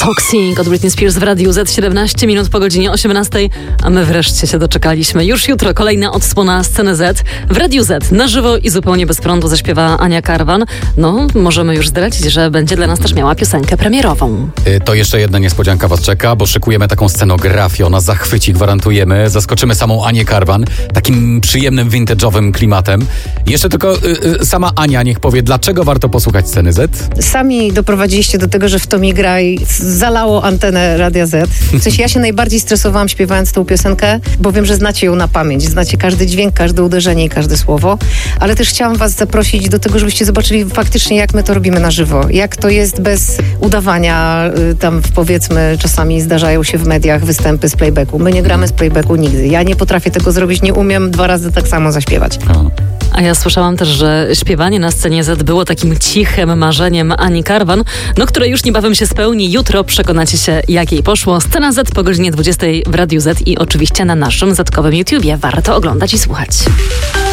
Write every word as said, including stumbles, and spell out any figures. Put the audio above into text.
Toxic od Britney Spears w Radiu Z, siedemnaście minut po godzinie osiemnastej, a my wreszcie się doczekaliśmy. Już jutro kolejna odsłona Sceny Z. W Radiu Z na żywo i zupełnie bez prądu zaśpiewa Ania Karwan. No, możemy już zdradzić, że będzie dla nas też miała piosenkę premierową. To jeszcze jedna niespodzianka was czeka, bo szykujemy taką scenografię, ona zachwyci, gwarantujemy. Zaskoczymy samą Anię Karwan takim przyjemnym, vintage'owym klimatem. Jeszcze tylko y, y, sama Ania niech powie, dlaczego warto posłuchać Sceny Z? Sami doprowadziliście do tego, że w to mi graj zalało antenę Radia Z. W sensie ja się najbardziej stresowałam śpiewając tę piosenkę, bo wiem, że znacie ją na pamięć. Znacie każdy dźwięk, każde uderzenie i każde słowo. Ale też chciałam was zaprosić do tego, żebyście zobaczyli faktycznie, jak my to robimy na żywo. Jak to jest bez udawania. Tam powiedzmy czasami zdarzają się w mediach występy z playbacku. My nie gramy z playbacku nigdy. Ja nie potrafię tego zrobić, nie umiem dwa razy tak samo zaśpiewać. O. A ja słyszałam też, że śpiewanie na Scenie Z było takim cichym marzeniem Ani Karwan, no które już niebawem się spełni. Jutro przekonacie się, jak jej poszło. Scena Z po godzinie dwudziestej w Radiu Z i oczywiście na naszym zetkowym YouTubie. Warto oglądać i słuchać.